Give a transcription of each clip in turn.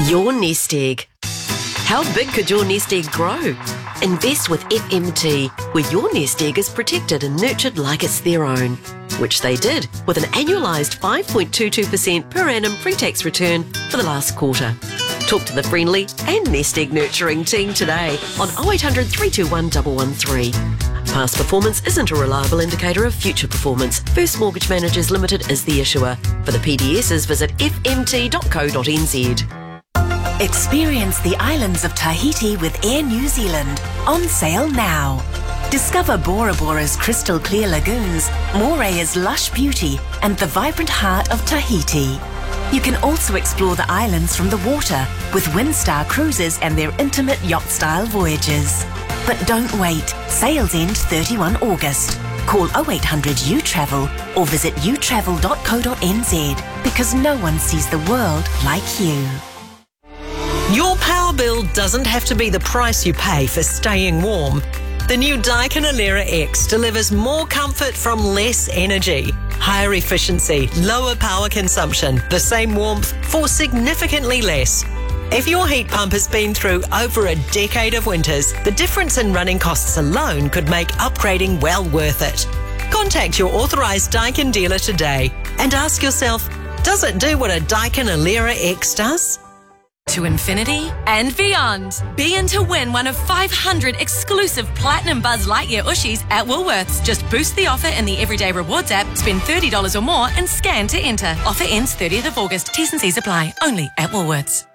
Your nest egg. How big could your nest egg grow? Invest with FMT, where your nest egg is protected and nurtured like it's their own, which they did with an annualised 5.22% per annum pre-tax return for the last quarter. Talk to the friendly and nest egg nurturing team today on 0800 321 113. Past performance isn't a reliable indicator of future performance. First Mortgage Managers Limited is the issuer. For the PDSs, visit fmt.co.nz. Experience the islands of Tahiti with Air New Zealand. On sale now. Discover Bora Bora's crystal clear lagoons, Morea's lush beauty, and the vibrant heart of Tahiti. You can also explore the islands from the water with Windstar Cruises and their intimate yacht-style voyages. But don't wait. Sales end 31 August. Call 0800 UTravel or visit utravel.co.nz because no one sees the world like you. Your power bill doesn't have to be the price you pay for staying warm. The new Daikin Alera X delivers more comfort from less energy, higher efficiency, lower power consumption, the same warmth for significantly less. If your heat pump has been through over a decade of winters, the difference in running costs alone could make upgrading well worth it. Contact your authorised Daikin dealer today and ask yourself, does it do what a Daikin Alera X does? To infinity and beyond. Be in to win one of 500 exclusive Platinum Buzz Lightyear Ushies at Woolworths. Just boost the offer in the Everyday Rewards app, spend $30 or more and scan to enter. Offer ends 30th of August. T's and C's apply. Only at Woolworths.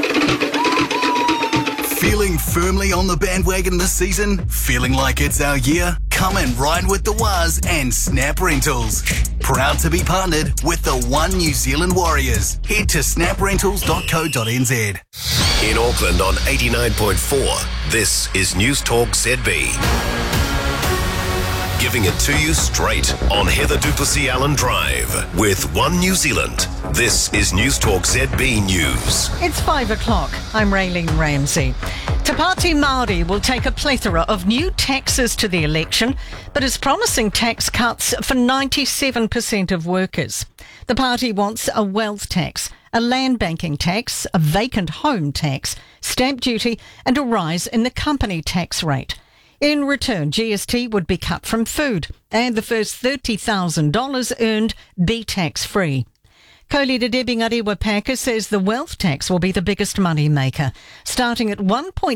Feeling firmly on the bandwagon this season? Feeling like it's our year? Come and ride with the Waz and Snap Rentals. Proud to be partnered with the One New Zealand Warriors. Head to snaprentals.co.nz. In Auckland on 89.4, this is News Talk ZB. Giving it to you straight on Heather Duplessis Allen Drive with One New Zealand. This is News Talk ZB News. It's 5 o'clock. I'm Raylene Ramsey. Te Pāti Māori will take a plethora of new taxes to the election, but is promising tax cuts for 97% of workers. The party wants a wealth tax, a land banking tax, a vacant home tax, stamp duty and a rise in the company tax rate. In return, GST would be cut from food and the first $30,000 earned be tax-free. Co-leader Debbie Ngarewa-Packer says the wealth tax will be the biggest money maker, starting at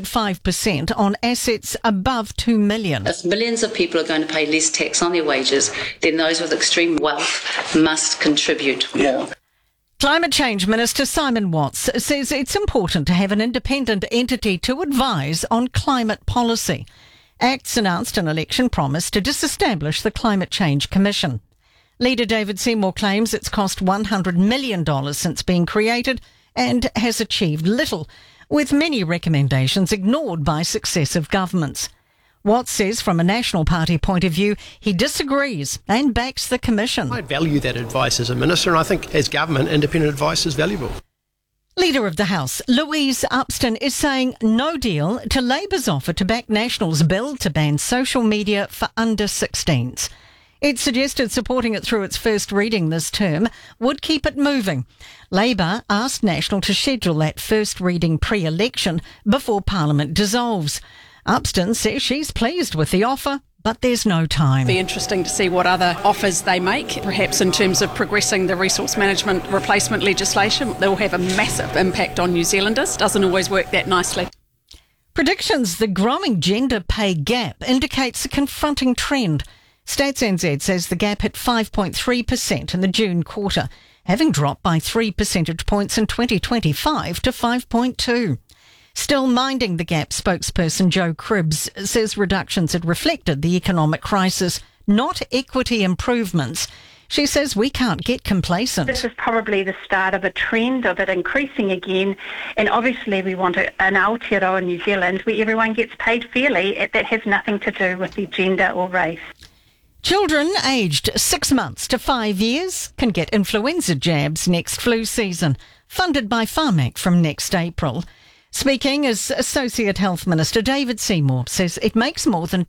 1.5% on assets above $2 million. If millions of people are going to pay less tax on their wages, then those with extreme wealth must contribute more. Climate Change Minister Simon Watts says it's important to have an independent entity to advise on climate policy. ACTS announced an election promise to disestablish the Climate Change Commission. Leader David Seymour claims it's cost $100 million since being created and has achieved little, with many recommendations ignored by successive governments. Watts says from a National Party point of view, he disagrees and backs the commission. I value that advice as a minister, and I think as government, independent advice is valuable. Leader of the House, Louise Upston, is saying no deal to Labour's offer to back National's bill to ban social media for under 16s. It suggested supporting it through its first reading this term would keep it moving. Labour asked National to schedule that first reading pre-election before Parliament dissolves. Upston says she's pleased with the offer, but there's no time. It'll be interesting to see what other offers they make, perhaps in terms of progressing the resource management replacement legislation. They will have a massive impact on New Zealanders. Doesn't always work that nicely. Predictions: the growing gender pay gap indicates a confronting trend. Stats NZ says the gap hit 5.3% in the June quarter, having dropped by 3 percentage points in 2025 to 5.2%. Still Minding the Gap spokesperson Joe Cribbs says reductions had reflected the economic crisis, not equity improvements. She says we can't get complacent. This is probably the start of a trend of it increasing again, and obviously we want an Aotearoa in New Zealand where everyone gets paid fairly. That has nothing to do with their gender or race. Children aged 6 months to 5 years can get influenza jabs next flu season, funded by Pharmac from next April. Speaking as Associate Health Minister, David Seymour says it makes more than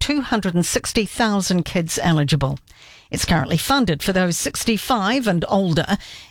260,000 kids eligible. It's currently funded for those 65 and older